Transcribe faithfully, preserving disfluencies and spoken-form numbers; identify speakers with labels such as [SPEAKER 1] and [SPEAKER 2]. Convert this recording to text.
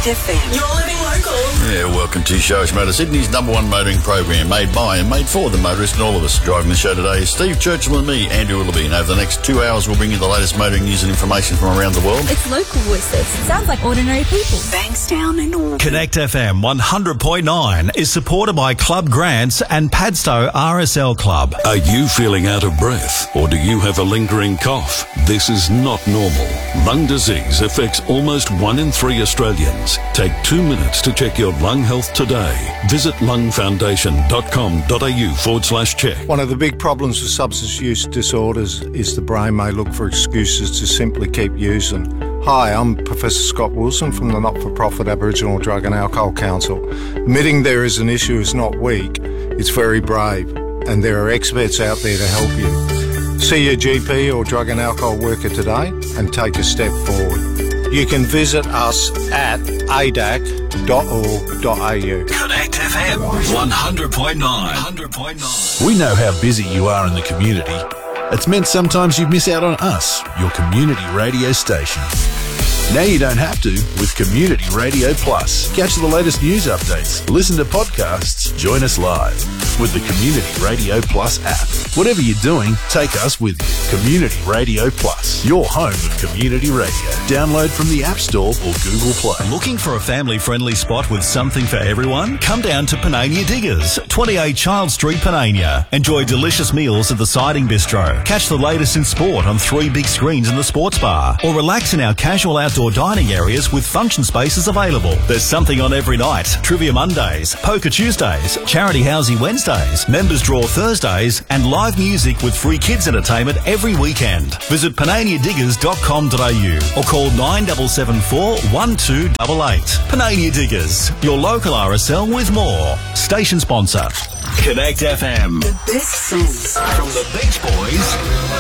[SPEAKER 1] Connect F M. You're living local.
[SPEAKER 2] Yeah, welcome to Showish Motor, Sydney's number one motoring program, made by and made for the motorist and all of us. Driving the show today is Steve Churchill and me, Andrew Willoughby, and over the next two hours we'll bring you the latest motoring news and information from around the world.
[SPEAKER 3] It's local voices. Sounds like ordinary people.
[SPEAKER 1] Bankstown and all.
[SPEAKER 4] Connect F M one hundred point nine is supported by Club Grants and Padstow R S L Club.
[SPEAKER 5] Are you feeling out of breath, or do you have a lingering cough? This is not normal. Lung disease affects almost one in three Australians. Take two minutes to check your lung health today. Visit lungfoundation.com.au forward slash check.
[SPEAKER 6] One of the big problems with substance use disorders is the brain may look for excuses to simply keep using. Hi, I'm Professor Scott Wilson from the not-for-profit Aboriginal Drug and Alcohol Council. Admitting there is an issue is not weak, it's very brave, and there are experts out there to help you. See your G P or drug and alcohol worker today and take a step forward. You can visit us at a d a c dot org dot a u.
[SPEAKER 4] Connect F M one hundred point nine. one hundred point nine.
[SPEAKER 7] We know how busy you are in the community. It's meant sometimes you miss out on us, your community radio station. Now you don't have to with Community Radio Plus. Catch the latest news updates, listen to podcasts, join us live with the Community Radio Plus app. Whatever you're doing, take us with you. Community Radio Plus, your home of community radio. Download from the App Store or Google Play.
[SPEAKER 4] Looking for a family-friendly spot with something for everyone? Come down to Panania Diggers, twenty-eight Child Street, Panania. Enjoy delicious meals at the Siding Bistro. Catch the latest in sport on three big screens in the sports bar. Or relax in our casual outdoor dining areas with function spaces available. There's something on every night. Trivia Mondays, Poker Tuesdays, Charity Housing Wednesdays, Members Draw Thursdays, and live music with free kids entertainment every weekend. Visit panania diggers dot com dot a u or call nine seven seven four, one two eight eight. Panania Diggers, your local R S L with more. Station sponsor. Connect F M.
[SPEAKER 1] The best songs
[SPEAKER 4] from the Beach Boys